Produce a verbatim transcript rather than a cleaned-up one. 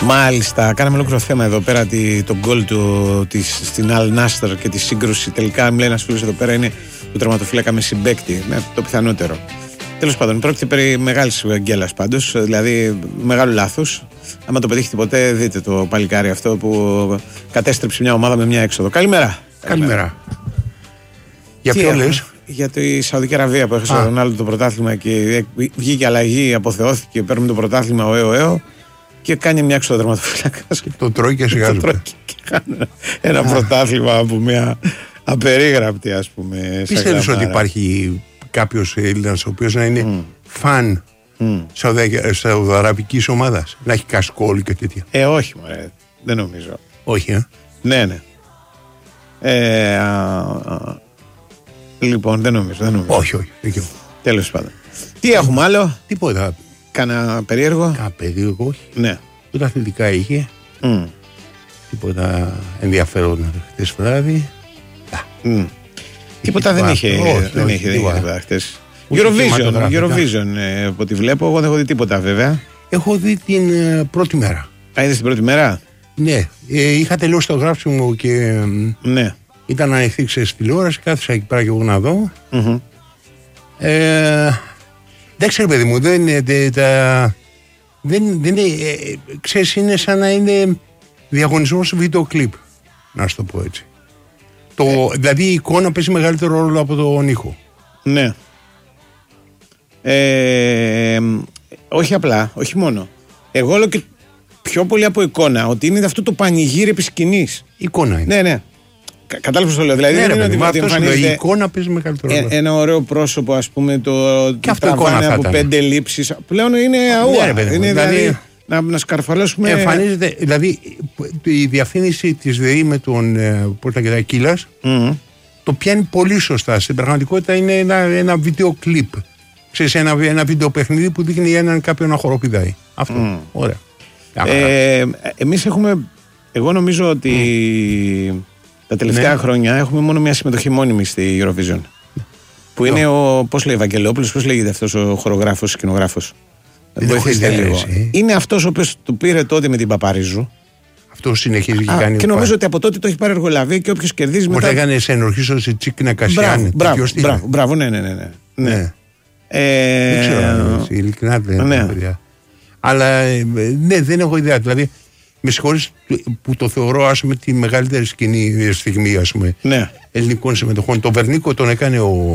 Μάλιστα, κάναμε ολόκληρο θέμα εδώ πέρα τον γκολ του της, στην Αλ Νάστρ και τη σύγκρουση. Τελικά, μου λέει ένας φίλος εδώ πέρα, είναι του τερματοφύλακα με συμπαίκτη. Ναι, το πιθανότερο. Τέλος πάντων, πρόκειται περί μεγάλης γκέλας πάντως, δηλαδή μεγάλου λάθους. Άμα το πετύχετε ποτέ, δείτε το παλικάρι αυτό που κατέστρεψε μια ομάδα με μια έξοδο. Καλημέρα. Καλημέρα. Για ποιο λες? Για τη Σαουδική Αραβία που έχασε ο Ρονάλντο το πρωτάθλημα και βγήκε αλλαγή, αποθεώθηκε, παίρνουμε το πρωτάθλημα ο ΕΟ ΕΟ και κάνει μια έξοδο τερματοφύλακα. Το τρώει και σιγάζεται. Και κάνει ένα πρωτάθλημα από μια απερίγραπτη, ας πούμε. Πιστεύεις ότι υπάρχει κάποιος Έλληνας ο οποίος να είναι mm. φαν mm. σαουδαραβικής ομάδας, να έχει κασκόλ και τέτοια? Ε, όχι, μωρέ, δεν νομίζω. Όχι, ε? Ναι, ναι. Ε, α, α, λοιπόν, δεν νομίζω, δεν νομίζω. Όχι, όχι. Τέλος πάντων. Τι έχουμε άλλο? Τίποτα. Κάνα περίεργο? Κάνα περίεργο, όχι. Ναι. Ούτε αθλητικά είχε. Mm. Τίποτα ενδιαφέρον χτες βράδυ. Mm. Τίποτα δεν είχε, όχι, δεν όχι, είχε, δεν είχε χτες. Eurovision, Eurovision ε, από ό,τι βλέπω, εγώ δεν έχω δει τίποτα βέβαια. Έχω δει την ε, πρώτη μέρα. Α, είδες την πρώτη μέρα? Ναι, ε, είχα τελειώσει το γράψιμο και ναι. Ήταν ανοιχτή ξέρεις τηλεόραση, κάθισα εκεί πέρα και εγώ να δω. Mm-hmm. Ε, δεν ξέρω παιδί μου, δεν είναι δε, τα, δεν, δεν είναι, ε, ξέρεις, είναι σαν να είναι διαγωνισμός βίντεο κλιπ, να σου το πω έτσι. Το, ε. Δηλαδή η εικόνα παίζει μεγαλύτερο ρόλο από τον ήχο. Ναι. Ε, όχι απλά, όχι μόνο. Εγώ όλο και πιο πολύ από εικόνα, ότι είναι αυτό το πανηγύρι επί σκηνής. Εικόνα είναι. Ναι, ναι. Κα, κατάλαβες το λέω. Δηλαδή ναι, δεν ρε, είναι ότι εμφανίζεται η εικόνα παίζει μεγαλύτερο ρόλο. Ε, ένα ωραίο πρόσωπο, ας πούμε, το τραβάνε από πέντε λήψεις. Πλέον είναι αούα. Ναι, είναι δηλαδή, δηλαδή να, να σκαρφαλώσουμε. Εμφανίζεται, δηλαδή η διαφήμιση της ΔΕΗ με τον Πόρτα και τα Κύλας mm. το πιάνει πολύ σωστά. Στην πραγματικότητα είναι ένα, ένα βίντεο κλιπ. Ξέρεις, ένα, ένα βίντεο παιχνίδι που δείχνει έναν κάποιον να χοροπηδάει. Αυτό. Mm. Ωραία. Ε, εμείς έχουμε, εγώ νομίζω ότι mm. τα τελευταία ναι. χρόνια έχουμε μόνο μια συμμετοχή μόνιμη στη Eurovision. Που είναι oh. ο, πώς λέει, Ευαγγελόπουλος, πώς λέγεται αυτός ο χορογράφος, σκηνογράφος? Βοηθήστε λίγο. Είναι αυτός ο οποίος του πήρε τότε με την Παπαρίζου. Αυτό συνεχίζει και κάνει. Και νομίζω ότι από τότε το έχει πάρει εργολαβή και όποιος κερδίζει μετά. Μου έκανε σε ενορχίσωση Τσίκνα Κασιάνη. Μπράβο, μπράβο, μπράβο, ναι, ναι, ναι. ναι. ναι. Ε, δεν ξέρω, ειλικρινά δεν ναι. παιδιά. Αλλά ναι, δεν έχω ιδέα. Δηλαδή, με συγχωρείς που το θεωρώ, ας πούμε, τη μεγαλύτερη σκηνή στιγμή, ας πούμε, ναι. ελληνικών συμμετοχών. Το Βερνίκο τον έκανε ο